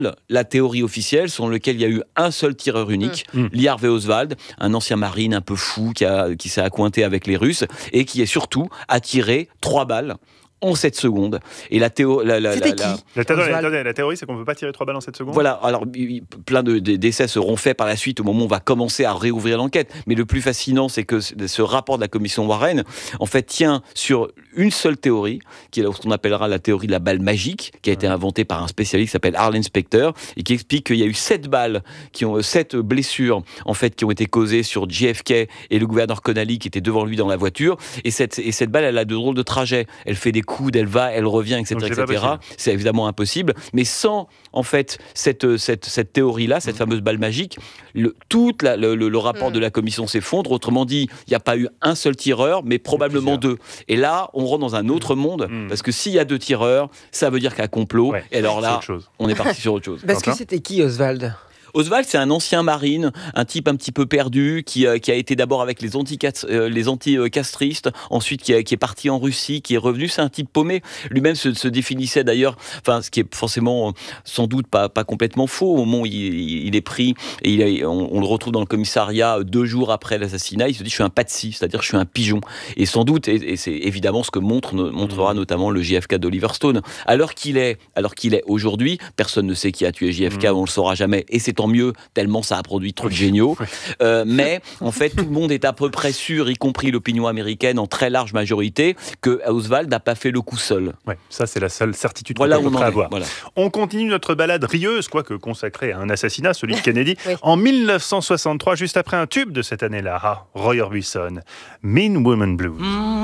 la théorie officielle selon laquelle il y a eu un seul tireur unique, Lee Harvey Oswald, un ancien marine un peu fou qui s'est accointé avec les Russes et qui est surtout a tiré 3 balles en 7 secondes. Et la théorie... La théorie, c'est qu'on ne peut pas tirer 3 balles en 7 secondes. Voilà, alors plein d'essais seront faits par la suite au moment où on va commencer à réouvrir l'enquête. Mais le plus fascinant, c'est que ce rapport de la commission Warren, en fait, tient sur une seule théorie, qui est ce qu'on appellera la théorie de la balle magique, qui a été inventée par un spécialiste qui s'appelle Arlen Specter, et qui explique qu'il y a eu 7 balles, 7 blessures, en fait, qui ont été causées sur JFK et le gouverneur Connally qui était devant lui dans la voiture. Et cette balle, elle a de drôles de trajets. Elle fait des coups, elle va, elle revient, etc. etc. C'est évidemment impossible. Mais sans, en fait, cette théorie-là, cette fameuse balle magique, le rapport de la commission s'effondre. Autrement dit, il n'y a pas eu un seul tireur, mais probablement 2. Et là, on rentre dans un autre monde, parce que s'il y a 2 tireurs, ça veut dire qu'il y a complot. Et alors là, on est parti sur autre chose. Parce que c'était qui, Oswald ? Oswald, c'est un ancien marine, un type un petit peu perdu, qui a été d'abord avec les anticastristes, ensuite qui est parti en Russie, qui est revenu. C'est un type paumé. Lui-même se définissait d'ailleurs, ce qui est forcément sans doute pas complètement faux. Au moment où il est pris, et on le retrouve dans le commissariat 2 jours après l'assassinat, il se dit « je suis un patsy », c'est-à-dire « je suis un pigeon ». Et sans doute, et c'est évidemment ce que montrera notamment le JFK d'Oliver Stone. Alors qu'il est aujourd'hui, personne ne sait qui a tué JFK, on le saura jamais, et c'est tant mieux, tellement ça a produit trop de géniaux. Mais en fait, tout le monde est à peu près sûr, y compris l'opinion américaine en très large majorité, que Oswald n'a pas fait le coup seul. Ouais, ça c'est la seule certitude qu'on peut avoir. Voilà. On continue notre balade rieuse, quoique consacrée à un assassinat, celui de Kennedy, en 1963, juste après un tube de cette année-là, Roy Orbison, Mean Woman Blues.